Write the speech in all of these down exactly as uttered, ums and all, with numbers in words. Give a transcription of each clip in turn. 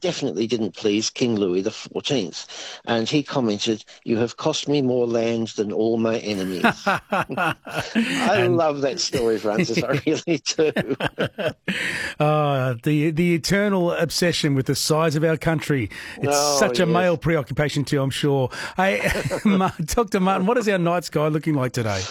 definitely didn't please King Louis the Fourteenth. And he commented, "You have cost me more land than all my enemies." I And- love that story, Francis. I really do. Oh, the the eternal obsession with the size of our country. It's Oh, such a yes. male preoccupation too, I'm sure. Hey, Doctor Martin, what is our night sky looking like today?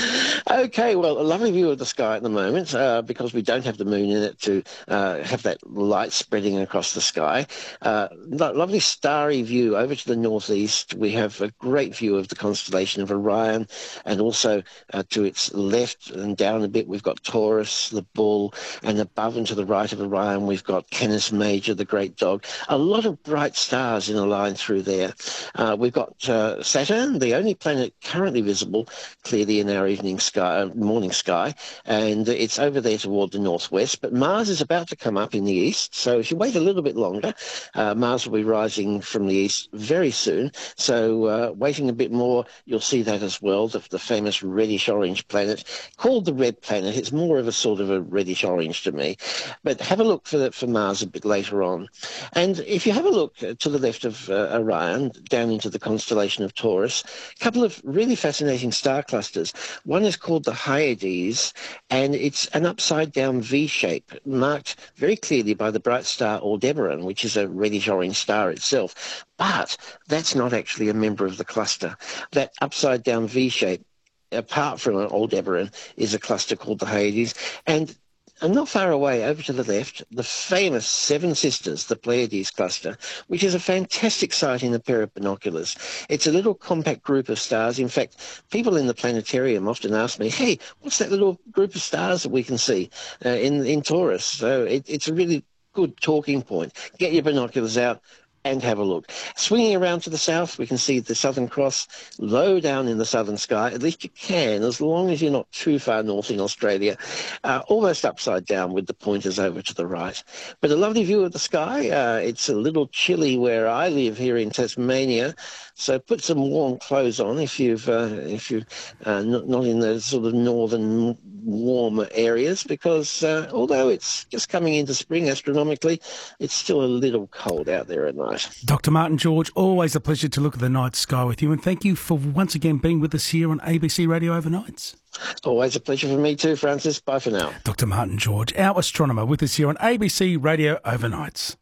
Okay, well, a lovely view of the sky at the moment uh, because we don't have the moon in it to uh, have that light spreading across the sky. Uh, lo- lovely starry view over to the northeast. We have a great view of the constellation of Orion, and also uh, to its left and down a bit we've got Taurus, the bull, and above and to the right of Orion we've got Canis Major, the great dog. A lot of bright stars in a line through there. Uh, we've got uh, Saturn, the only planet currently visible clearly in our evening sky, morning sky, and it's over there toward the northwest. But Mars is about to come up in the east, so if you wait a little bit longer, uh, Mars will be rising from the east very soon. So uh, waiting a bit more, you'll see that as well, the, the famous reddish-orange planet, called the red planet. It's more of a sort of a reddish-orange to me. But have a look for, the, for Mars a bit later on. And if you have a look to the left of uh, Orion, down into the constellation of Taurus, a couple of really fascinating star clusters. One is called the Hyades, and it's an upside-down V shape, marked very clearly by the bright star Aldebaran, which is a reddish-orange star itself. But that's not actually a member of the cluster. That upside-down V shape, apart from Aldebaran, is a cluster called the Hyades. And And not far away, over to the left, the famous Seven Sisters, the Pleiades cluster, which is a fantastic sight in a pair of binoculars. It's a little compact group of stars. In fact, people in the planetarium often ask me, "Hey, what's that little group of stars that we can see uh, in, in Taurus?" So it, it's a really good talking point. Get your binoculars out and have a look. Swinging around to the south, we can see the Southern Cross low down in the southern sky. At least you can, as long as you're not too far north in Australia, uh, almost upside down with the pointers over to the right. But a lovely view of the sky. Uh, it's a little chilly where I live here in Tasmania, so put some warm clothes on if you've uh, if you're uh, not, not in the sort of northern warmer areas, because uh, although it's just coming into spring astronomically, it's still a little cold out there at night. Doctor Martin George, always a pleasure to look at the night sky with you, and thank you for once again being with us here on A B C Radio Overnights. Always a pleasure for me too, Francis. Bye for now. Doctor Martin George, our astronomer, with us here on A B C Radio Overnights.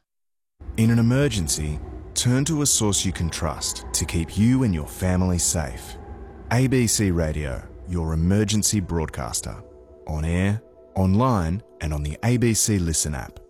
In an emergency, turn to a source you can trust to keep you and your family safe. A B C Radio, your emergency broadcaster. On air, online, and on the A B C Listen app.